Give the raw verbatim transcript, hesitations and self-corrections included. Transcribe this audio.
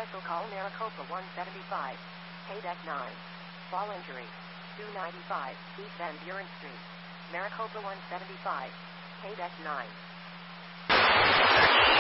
Special call Maricopa one seventy-five. K-Deck nine. Fall injury. two ninety-five, East Van Buren Street. Maricopa one seventy-five. K-Deck nine.